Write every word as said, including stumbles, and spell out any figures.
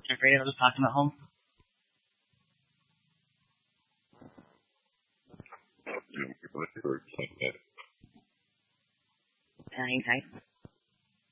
I'm afraid I'll just talk to him at home. Hang tight.